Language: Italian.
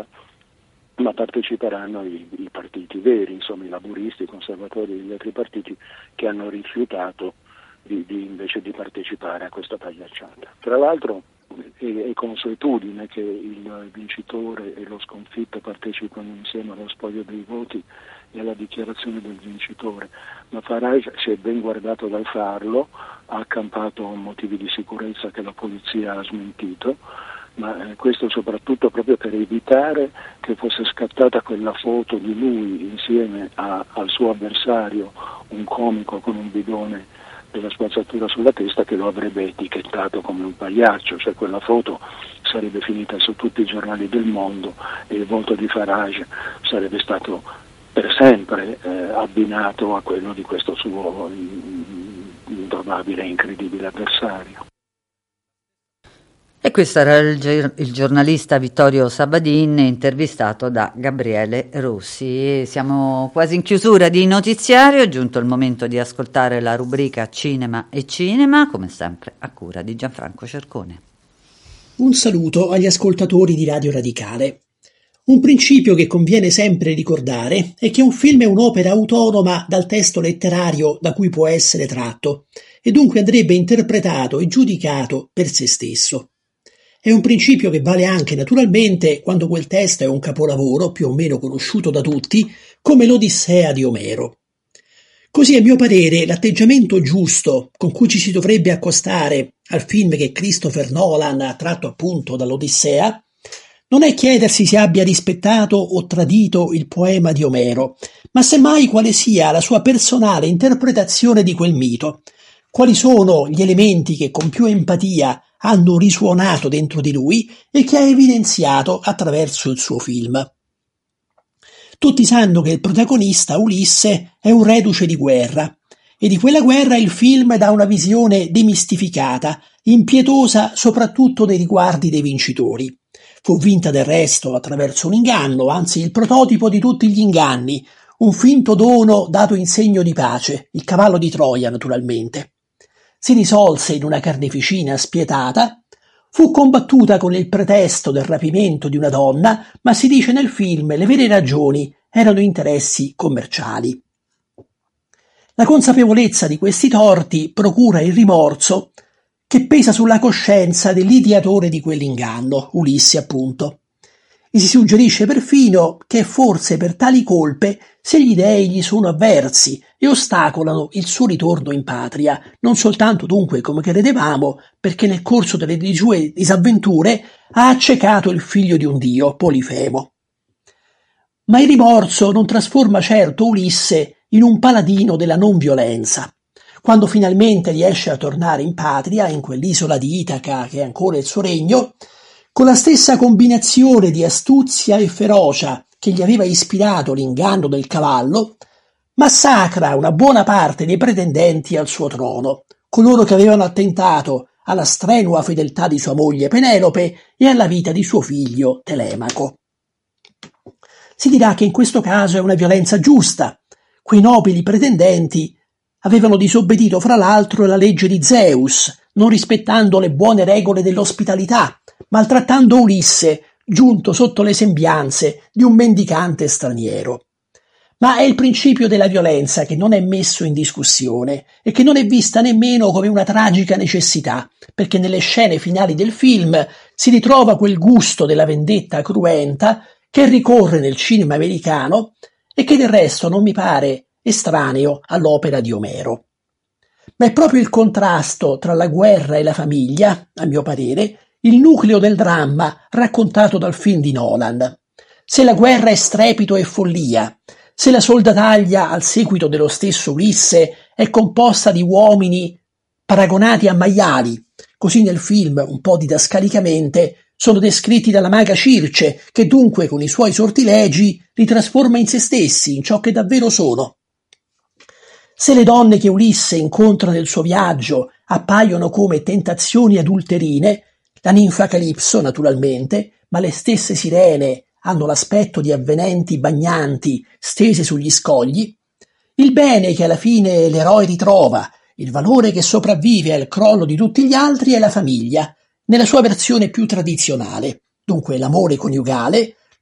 candidatura, ma parteciperanno i partiti veri, insomma i laburisti, i conservatori e gli altri partiti che hanno rifiutato invece di partecipare a questa pagliacciata. Tra l'altro è consuetudine che il vincitore e lo sconfitto partecipano insieme allo spoglio dei voti e alla dichiarazione del vincitore, ma Farage si è ben guardato dal farlo, ha accampato motivi di sicurezza che la polizia ha smentito, ma questo soprattutto proprio per evitare che fosse scattata quella foto di lui insieme al suo avversario, un comico con un bidone della spazzatura sulla testa, che lo avrebbe etichettato come un pagliaccio, cioè quella foto sarebbe finita su tutti i giornali del mondo e il volto di Farage sarebbe stato per sempre abbinato a quello di questo suo improbabile e incredibile avversario. E questo era il giornalista Vittorio Sabadin, intervistato da Gabriele Rossi. Siamo quasi in chiusura di notiziario, è giunto il momento di ascoltare la rubrica Cinema e Cinema, come sempre a cura di Gianfranco Cercone. Un saluto agli ascoltatori di Radio Radicale. Un principio che conviene sempre ricordare è che un film è un'opera autonoma dal testo letterario da cui può essere tratto e dunque andrebbe interpretato e giudicato per se stesso. È un principio che vale anche naturalmente quando quel testo è un capolavoro più o meno conosciuto da tutti, come l'Odissea di Omero. Così, a mio parere, l'atteggiamento giusto con cui ci si dovrebbe accostare al film che Christopher Nolan ha tratto appunto dall'Odissea non è chiedersi se abbia rispettato o tradito il poema di Omero, ma semmai quale sia la sua personale interpretazione di quel mito, quali sono gli elementi che con più empatia hanno risuonato dentro di lui e che ha evidenziato attraverso il suo film. Tutti sanno che il protagonista, Ulisse, è un reduce di guerra, e di quella guerra il film dà una visione demistificata, impietosa soprattutto nei riguardi dei vincitori. Fu vinta del resto attraverso un inganno, anzi il prototipo di tutti gli inganni, un finto dono dato in segno di pace, il cavallo di Troia naturalmente. Si risolse in una carneficina spietata, fu combattuta con il pretesto del rapimento di una donna, ma si dice nel film le vere ragioni erano interessi commerciali. La consapevolezza di questi torti procura il rimorso che pesa sulla coscienza dell'ideatore di quell'inganno, Ulisse appunto. E si suggerisce perfino che forse per tali colpe se gli dei gli sono avversi e ostacolano il suo ritorno in patria, non soltanto dunque come credevamo, perché nel corso delle sue disavventure ha accecato il figlio di un dio, Polifemo. Ma il rimorso non trasforma certo Ulisse in un paladino della non violenza. Quando finalmente riesce a tornare in patria, in quell'isola di Itaca che è ancora il suo regno, con la stessa combinazione di astuzia e ferocia che gli aveva ispirato l'inganno del cavallo, massacra una buona parte dei pretendenti al suo trono, coloro che avevano attentato alla strenua fedeltà di sua moglie Penelope e alla vita di suo figlio Telemaco. Si dirà che in questo caso è una violenza giusta. Quei nobili pretendenti avevano disobbedito fra l'altro alla legge di Zeus, non rispettando le buone regole dell'ospitalità, maltrattando Ulisse, giunto sotto le sembianze di un mendicante straniero. Ma è il principio della violenza che non è messo in discussione e che non è vista nemmeno come una tragica necessità, perché nelle scene finali del film si ritrova quel gusto della vendetta cruenta che ricorre nel cinema americano e che del resto non mi pare estraneo all'opera di Omero. Ma è proprio il contrasto tra la guerra e la famiglia, a mio parere, il nucleo del dramma raccontato dal film di Nolan. Se la guerra è strepito e follia, se la soldataglia al seguito dello stesso Ulisse è composta di uomini paragonati a maiali, così nel film, un po' didascalicamente, sono descritti dalla maga Circe, che dunque con i suoi sortilegi li trasforma in se stessi, in ciò che davvero sono. Se le donne che Ulisse incontra nel suo viaggio appaiono come tentazioni adulterine, la ninfa Calipso naturalmente, ma le stesse sirene hanno l'aspetto di avvenenti bagnanti stese sugli scogli, il bene che alla fine l'eroe ritrova, il valore che sopravvive al crollo di tutti gli altri è la famiglia, nella sua versione più tradizionale, dunque l'amore coniugale,